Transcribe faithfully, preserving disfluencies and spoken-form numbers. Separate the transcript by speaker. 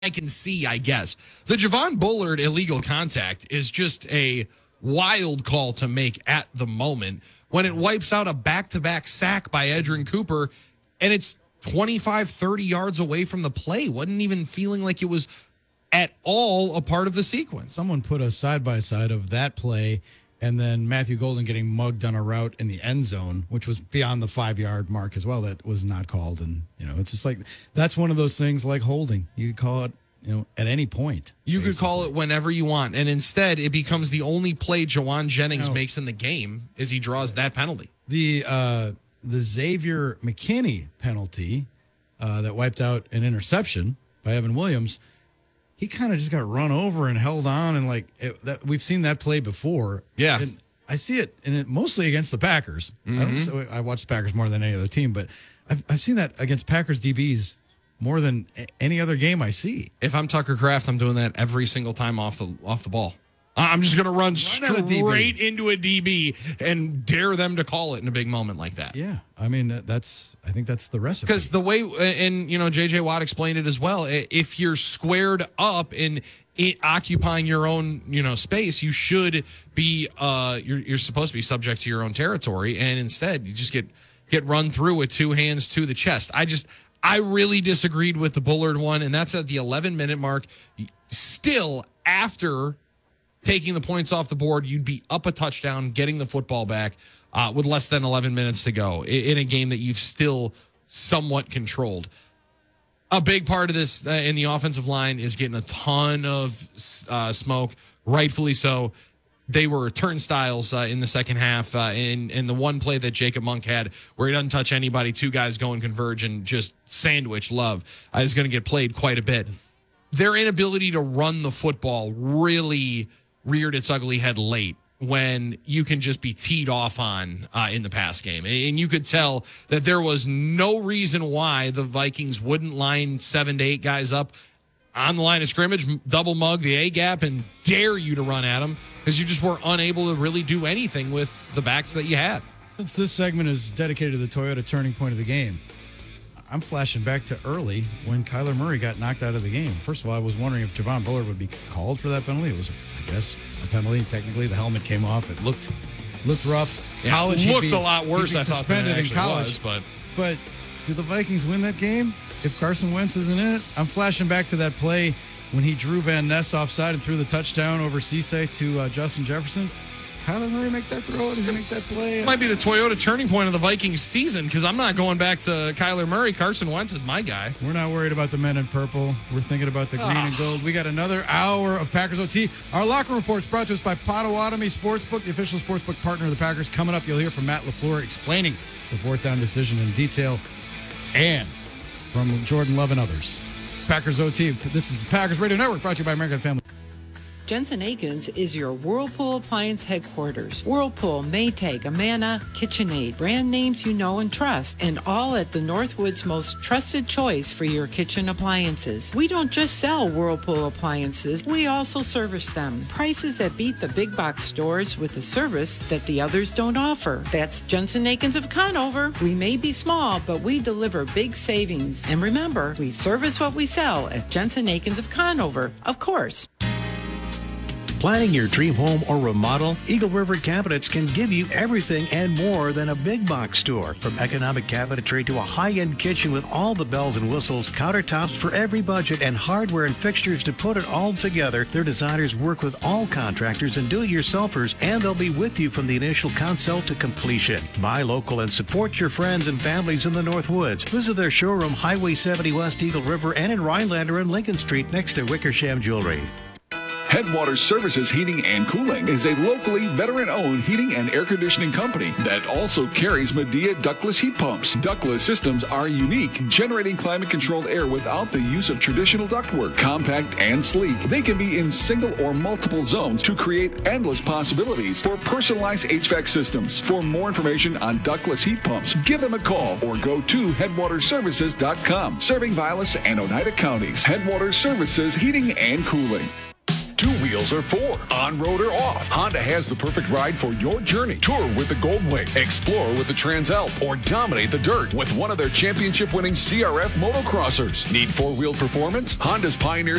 Speaker 1: I can see, I guess. The Javon Bullard illegal contact is just a wild call to make at the moment when it wipes out a back-to-back sack by Edgerrin Cooper, and it's twenty-five, thirty yards away from the play. Wasn't even feeling like it was at all a part of the sequence.
Speaker 2: Someone put a side-by-side of that play and then Matthew Golden getting mugged on a route in the end zone, which was beyond the five-yard mark as well. That was not called. And, you know, it's just like, that's one of those things like holding. You could call it, you know, at any point.
Speaker 1: You
Speaker 2: basically.
Speaker 1: could call it whenever you want. And instead, it becomes the only play Jawan Jennings
Speaker 2: No.
Speaker 1: makes in the game is he draws that penalty.
Speaker 2: The, uh, the Xavier McKinney penalty uh, that wiped out an interception by Evan Williams, he kind of just got run over and held on, and like it, that, we've seen that play before.
Speaker 1: Yeah,
Speaker 2: and I see it, and it mostly against the Packers. Mm-hmm. I don't. So I watch the Packers more than any other team, but I've I've seen that against Packers D Bs more than any other game I see.
Speaker 1: If I'm Tucker Kraft, I'm doing that every single time off the off the ball. I'm just going to run, run straight into a D B and dare them to call it in a big moment like that.
Speaker 2: Yeah, I mean, that's, I think that's the recipe.
Speaker 1: Because the way, and, you know, J J Watt explained it as well, if you're squared up and occupying your own, you know, space, you should be, uh, you're, you're supposed to be subject to your own territory. And instead, you just get, get run through with two hands to the chest. I just, I really disagreed with the Bullard one, and that's at the eleven-minute mark. Still, after taking the points off the board, you'd be up a touchdown, getting the football back uh, with less than eleven minutes to go in a game that you've still somewhat controlled. A big part of this uh, in the offensive line is getting a ton of uh, smoke, rightfully so. They were turnstiles uh, in the second half, uh, and, and the one play that Jacob Monk had where he doesn't touch anybody, two guys go and converge and just sandwich Love uh, is going to get played quite a bit. Their inability to run the football really reared its ugly head late when you can just be teed off on uh, in the pass game. And you could tell that there was no reason why the Vikings wouldn't line seven to eight guys up on the line of scrimmage, double mug the A-gap, and dare you to run at them because you just were unable to really do anything with the backs that you had.
Speaker 2: Since this segment is dedicated to the Toyota turning point of the game, I'm flashing back to early when Kyler Murray got knocked out of the game. First of all, I was wondering if Javon Bullard would be called for that penalty. It was, I guess, a penalty. Technically, the helmet came off. It looked looked rough.
Speaker 1: Yeah,
Speaker 2: college
Speaker 1: looked
Speaker 2: be,
Speaker 1: a lot worse. I thought
Speaker 2: suspended
Speaker 1: than it
Speaker 2: in college,
Speaker 1: was, but
Speaker 2: but do the Vikings win that game if Carson Wentz isn't in it? I'm flashing back to that play when he drew Van Ness offside and threw the touchdown over Cisse to uh, Justin Jefferson. Kyler Murray make that throw? Does he make that play?
Speaker 1: It might be the Toyota turning point of the Vikings season because I'm not going back to Kyler Murray. Carson Wentz is my guy.
Speaker 2: We're not worried about the men in purple. We're thinking about the green oh. and gold. We got another hour of Packers O T. Our locker report's brought to us by Potawatomi Sportsbook, the official sportsbook partner of the Packers. Coming up, you'll hear from Matt LaFleur explaining the fourth down decision in detail, and from Jordan Love and others. Packers O T. This is the Packers Radio Network, brought to you by American Family.
Speaker 3: Jensen Akins is your Whirlpool Appliance headquarters. Whirlpool, Maytag, Amana, KitchenAid, brand names you know and trust, and all at the Northwood's most trusted choice for your kitchen appliances. We don't just sell Whirlpool appliances, we also service them. Prices that beat the big box stores with a service that the others don't offer. That's Jensen Akins of Conover. We may be small, but we deliver big savings. And remember, we service what we sell at Jensen Akins of Conover, of course.
Speaker 4: Planning your dream home or remodel? Eagle River Cabinets can give you everything and more than a big box store. From economic cabinetry to a high-end kitchen with all the bells and whistles, countertops for every budget, and hardware and fixtures to put it all together, their designers work with all contractors and do-it-yourselfers, and they'll be with you from the initial consult to completion. Buy local and support your friends and families in the Northwoods. Visit their showroom, Highway seventy West Eagle River, and in Rhinelander and Lincoln Street next to Wickersham Jewelry.
Speaker 5: Headwater Services Heating and Cooling is a locally veteran-owned heating and air conditioning company that also carries Medea ductless heat pumps. Ductless systems are unique, generating climate-controlled air without the use of traditional ductwork. Compact and sleek, they can be in single or multiple zones to create endless possibilities for personalized H V A C systems. For more information on ductless heat pumps, give them a call or go to headwater services dot com. Serving Vilas and Oneida counties. Headwater Services Heating and Cooling.
Speaker 6: Two-wheel
Speaker 5: wheels are for. On road or off, Honda has the perfect ride for your journey. Tour with the Goldwing, explore with the Transalp, or dominate the dirt with one of their championship-winning C R F motocrossers. Need four-wheel performance? Honda's Pioneer